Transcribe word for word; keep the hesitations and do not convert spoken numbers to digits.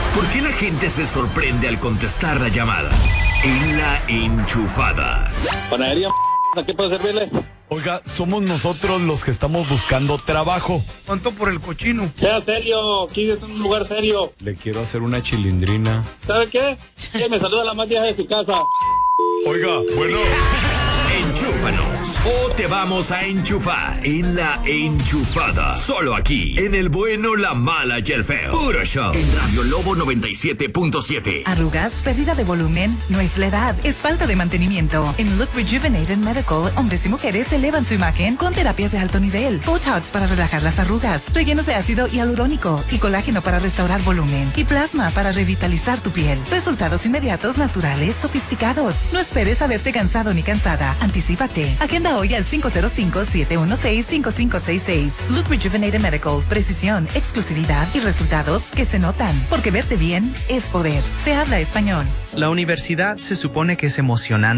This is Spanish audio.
¿Por qué la gente se sorprende al contestar la llamada? En La Enchufada. Panadería, ¿a qué puedo servirle? Oiga, somos nosotros los que estamos buscando trabajo. ¿Cuánto por el cochino? Sea serio, aquí es un lugar serio. Le quiero hacer una chilindrina. ¿Sabe qué? Que me saluda la más vieja de su casa. Oiga, bueno. Enchúfanos o te vamos a enchufar en La Enchufada. Solo aquí, en el bueno, la mala y el feo. Puro show. En Radio Lobo noventa y siete punto siete. Arrugas, pérdida de volumen, no es la edad, es falta de mantenimiento. En Look Rejuvenated Medical, hombres y mujeres elevan su imagen con terapias de alto nivel. Botox para relajar las arrugas, rellenos de ácido hialurónico y colágeno para restaurar volumen y plasma para revitalizar tu piel. Resultados inmediatos, naturales, sofisticados. No esperes a verte cansado ni cansada. Anticípate. Agenda hoy al cinco cero cinco, siete uno seis, cinco cinco seis seis. Look Rejuvenated Medical. Precisión, exclusividad y resultados que se notan. Porque verte bien es poder. Se habla español. La universidad se supone que es emocionante.